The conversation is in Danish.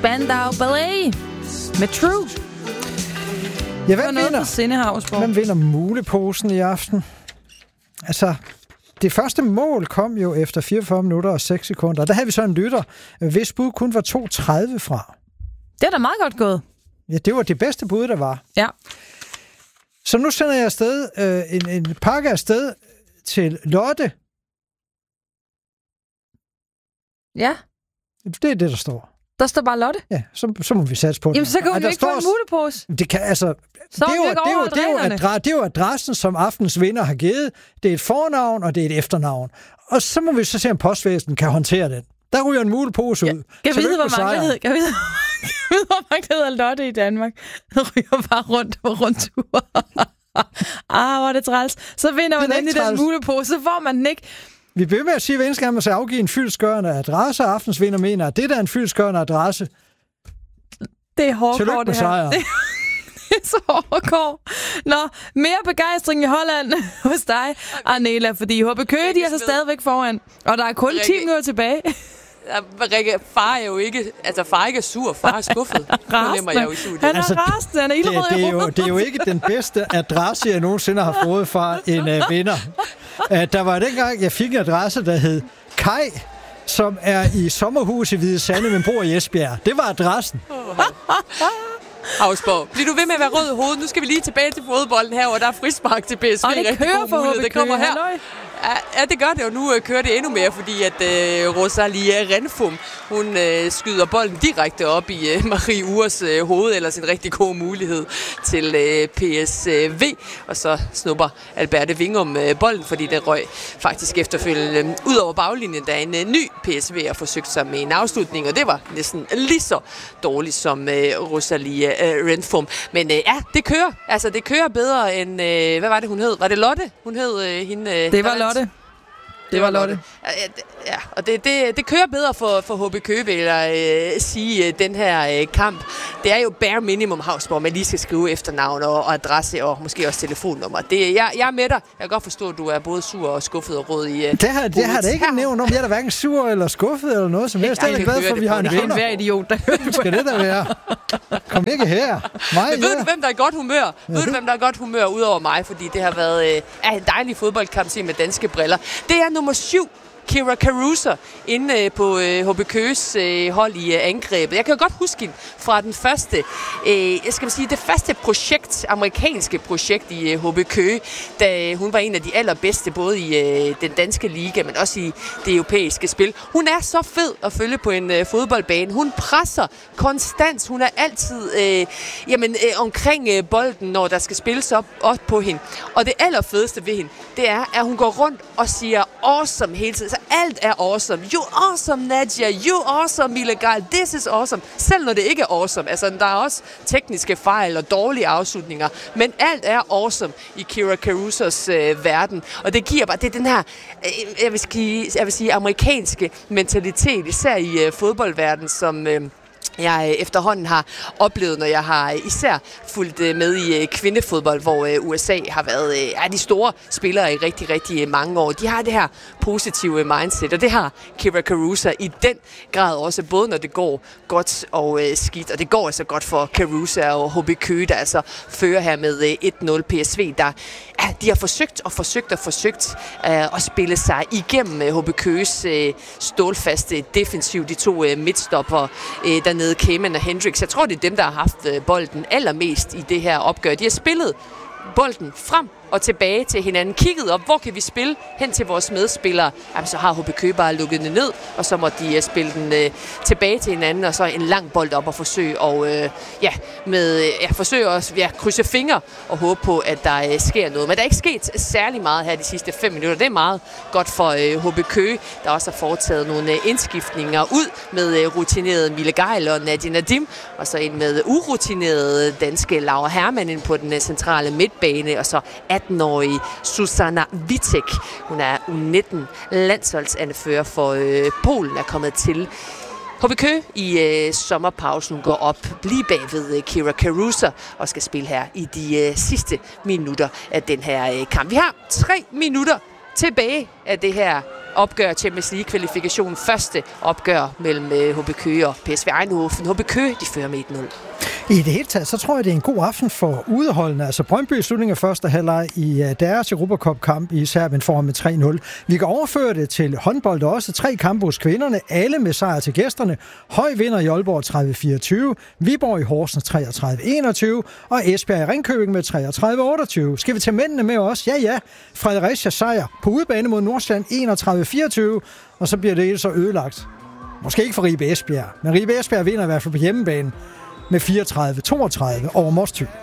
Spandau Ballet med True. Ja, hvem vinder muleposen i aften? Altså, det første mål kom jo efter 44 minutter og 6 sekunder. Der havde vi så en lytter, hvis bud kun var 2,30 fra. Det er da meget godt gået. Ja, det var det bedste bud, der var. Ja. Så nu sender jeg afsted en pakke afsted til Lotte. Ja. Det er det, der står. Der står bare Lotte? Ja, så må vi satse på det. Jamen, så kan vi ikke få en mulepose. Det kan, altså... Det er jo adressen, som aftens vinder har givet. Det er et fornavn, og det er et efternavn. Og så må vi så se, om postvæsenet kan håndtere det. Der ryger en mulepose ud. Kan vide, hvor mange hedder Lotte i Danmark? Den ryger bare rundt på rundtur. Hvor er det træls. Så vinder man endelig den mulepose, så får man den ikke. Vi bliver med at sige, at hver eneste gang man skal afgive en fyldestgørende adresse, og aftens vinder mener, at det der er en fyldestgørende adresse. Det er hårdkår, tillykke med sejren. Det er så hårdkår. Nå, mere begejstring i Holland hos dig, Arnela, fordi HB Køge, de er så stadigvæk foran. Og der er kun 10 minutter tilbage. Rikke, far er jo ikke... Altså, far ikke er sur, far er skuffet. Rasende. Jeg jo i studiet. Han er rasende, han er ildrød i hovedet. Det er jo ikke den bedste adresse, jeg nogensinde har fået fra en vinder. Der var dengang, jeg fik en adresse, der hed Kai, som er i sommerhus i Hvide Sande, men bor i Esbjerg. Det var adressen. Havsborg. Bliver du ved med at være rød i hovedet? Nu skal vi lige tilbage til fodbolden her, og der er frispark til PSV. Og det kører for HB Køge. Det kommer her. Ja, det gør det, og nu kører det endnu mere, fordi at Rosalia Renfum, hun skyder bolden direkte op i Marie Ures hoved, eller sin rigtig gode mulighed til PSV. Og så snupper Alberte Vingum bolden, fordi den røg faktisk efterfølgende ud over baglinjen, da en ny PSV har forsøgt sig med en afslutning, og det var næsten lige så dårligt som Rosalia Renfum. Men ja, det kører. Altså, det kører bedre end... hvad var det, hun hed? Var det Lotte? Hun hed hende... Det var Lotte. Det var Lotte. Ja, og det kører bedre for HB Køge, vil jeg sige, den her kamp. Det er jo bare minimum Havsborg, man lige skal skrive efternavn og adresse og måske også telefonnummer. Jeg er med dig. Jeg kan godt forstå, at du er både sur og skuffet og rød i... Det har det ikke nævnt om. Jeg er da hverken sur eller skuffet eller noget som helst. Jeg er glad for, at vi har en vinder. Hver idiot, der skal det da være. Kom ikke her. Men ved du, hvem der er i godt humør? Ved du, hvem der er i godt humør udover mig? Fordi det har været en dejlig fodboldkamp set med danske briller. Det er nummer 7. Kira Caruso inde på HB Køges hold i angrebet. Jeg kan jo godt huske hende fra den første, det første projekt, amerikanske projekt i HB Køge, da hun var en af de allerbedste, både i den danske liga, men også i det europæiske spil. Hun er så fed at følge på en fodboldbane. Hun presser konstant. Hun er altid omkring bolden, når der skal spilles op på hende. Og det allerfedeste ved hende, det er, at hun går rundt og siger awesome hele tiden. Så alt er awesome. You're awesome, Nadia. You're awesome, Milegal. This is awesome. Selv når det ikke er awesome. Altså, der er også tekniske fejl og dårlige afslutninger. Men alt er awesome i Kira Carusos verden. Og det giver bare, det er den her, jeg vil sige amerikanske mentalitet, især i fodboldverdenen, som... jeg efterhånden har oplevet, når jeg har især fulgt med i kvindefodbold, hvor USA har været de store spillere i rigtig, rigtig mange år. De har det her positive mindset, og det har Kira Caruso i den grad også, både når det går godt og skidt. Og det går altså godt for Caruso og HB Køge, der altså fører her med 1-0. PSV, der de har forsøgt at spille sig igennem HB Køges stålfaste defensiv. De to midtstopper dernede, Kamen og Hendricks. Jeg tror, det er dem, der har haft bolden allermest i det her opgør. De har spillet bolden frem og tilbage til hinanden. Kigget op, hvor kan vi spille hen til vores medspillere? Jamen, så har HB Køge bare lukket den ned, og så må de spille den tilbage til hinanden, og så en lang bold op og forsøge at krydse fingre og håbe på, at der sker noget. Men der er ikke sket særlig meget her de sidste 5 minutter. Det er meget godt for HB Køge, der også har foretaget nogle indskiftninger ud med rutineret Mille Geil og Nadia Nadim, og så en med urutineret danske Laura Hermann ind på den centrale midtbane, og så 18-årige Susanna Witek. Hun er U19 landsholdsanfører for Polen, er kommet til HB Køge i sommerpausen. Går op lige bag ved Kira Caruso og skal spille her i de sidste minutter af den her kamp. Vi har 3 minutter tilbage af det her opgør Champions League-kvalifikationen. Første opgør mellem HB Køge og PSV Eindhoven. HB Køge, de fører med 1-0. I det hele taget, så tror jeg, det er en god aften for udeholdene. Altså Brøndby i slutningen af første halvleg i deres Europacup-kamp i Serbien foran med 3-0. Vi kan overføre det til håndbold også. 3 kampe hos kvinderne, alle med sejr til gæsterne. Høj vinder i Aalborg 30-24, Viborg i Horsens 33-21 og Esbjerg i Ringkøbing med 33-28. Skal vi tage mændene med os? Ja. Fredericia sejr på udebane mod Nordsjælland 31-24, og så bliver det så ødelagt. Måske ikke for Ribe Esbjerg, men Ribe Esbjerg vinder i hvert fald på hjemmebane med 34-32 over Mors Thy.